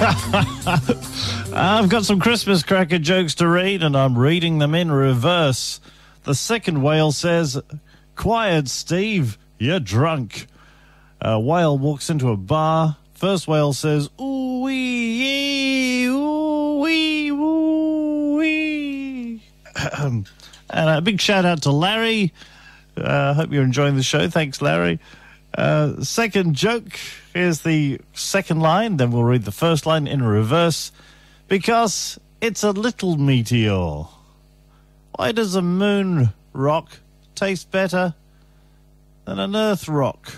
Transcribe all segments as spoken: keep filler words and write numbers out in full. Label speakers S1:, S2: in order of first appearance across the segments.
S1: I've got some Christmas cracker jokes to read, and I'm reading them in reverse. The second whale says, "Quiet, Steve, you're drunk." A whale walks into a bar. First whale says, "Ooh-wee, ooh-wee, ooh-wee." And a big shout out to Larry. I uh, hope you're enjoying the show. Thanks, Larry. Uh, second joke. Here's the second line. Then we'll read the first line in reverse. Because it's a little meteor. Why does a moon rock taste better than an earth rock?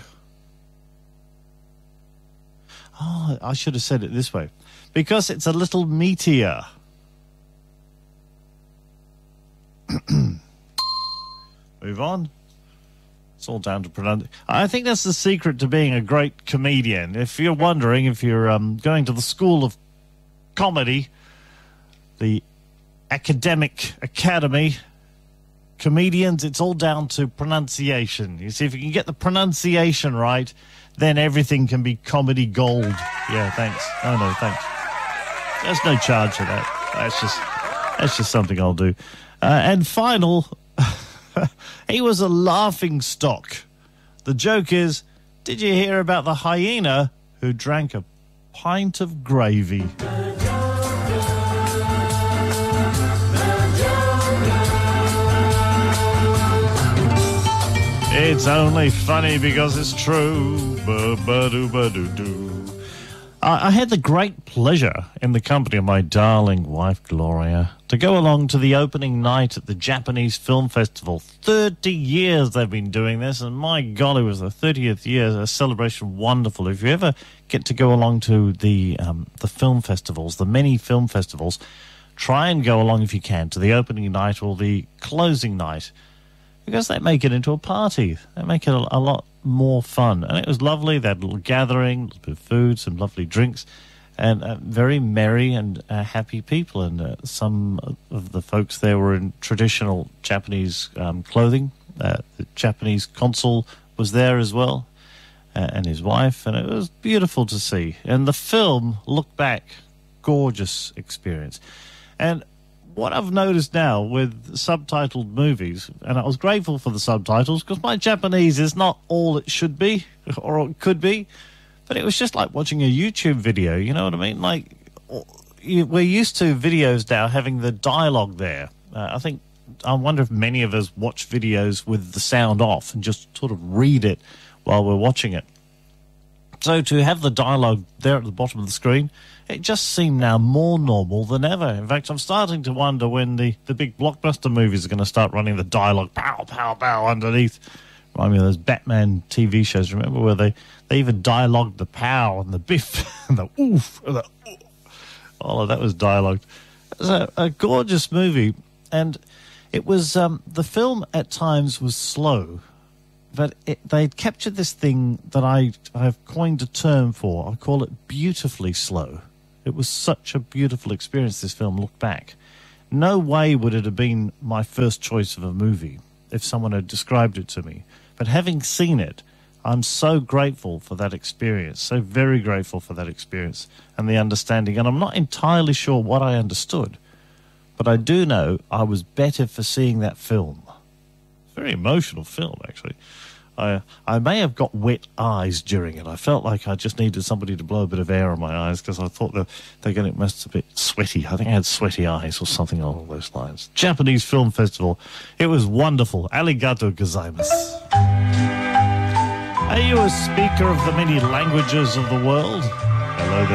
S1: Oh, I should have said it this way. Because it's a little meteor. Move on. It's all down to pronunciation. I think that's the secret to being a great comedian. If you're wondering, if you're um, going to the School of Comedy, the academic academy, comedians, it's all down to pronunciation. You see, if you can get the pronunciation right, then everything can be comedy gold. Yeah, thanks. Oh, no, thanks. There's no charge for that. That's just, that's just something I'll do. Uh, and final... He was a laughing stock. The joke is, did you hear about the hyena who drank a pint of gravy? It's only funny because it's true. Ba-ba-doo-ba-doo-doo. I had the great pleasure, in the company of my darling wife, Gloria, to go along to the opening night at the Japanese Film Festival. thirty years they've been doing this, and my golly, was the thirtieth year, a celebration wonderful. If you ever get to go along to the, um, the film festivals, the many film festivals, try and go along if you can to the opening night or the closing night, because they make it into a party. They make it a, a lot more fun. And it was lovely. They had a little gathering, a little bit of food, some lovely drinks, and uh, very merry and uh, happy people. And uh, some of the folks there were in traditional Japanese um, clothing. Uh, the Japanese consul was there as well, uh, and his wife, and it was beautiful to see. And the film, look back, gorgeous experience. And what I've noticed now with subtitled movies, and I was grateful for the subtitles because my Japanese is not all it should be or it could be, but it was just like watching a YouTube video, you know what I mean? Like, we're used to videos now having the dialogue there. Uh, I think, I wonder if many of us watch videos with the sound off and just sort of read it while we're watching it. So to have the dialogue there at the bottom of the screen, it just seemed now more normal than ever. In fact, I'm starting to wonder when the, the big blockbuster movies are going to start running the dialogue, pow, pow, pow, underneath. Remind me of those Batman T V shows, remember, where they, they even dialogued the pow and the biff and the oof and the oof. All of that was dialogued. It was a, a gorgeous movie, and it was, um, the film at times was slow, but it, they'd captured this thing that I, I've coined a term for. I call it beautifully slow. It was such a beautiful experience, this film, look back. No way would it have been my first choice of a movie if someone had described it to me. But having seen it, I'm so grateful for that experience, so very grateful for that experience and the understanding. And I'm not entirely sure what I understood, but I do know I was better for seeing that film. Very emotional film, actually. I I may have got wet eyes during it. I felt like I just needed somebody to blow a bit of air on my eyes because I thought that they're getting must a bit sweaty. I think I had sweaty eyes or something along those lines. Japanese Film Festival. It was wonderful. Arigatou gozaimasu. Are you a speaker of the many languages of the world? Hello there.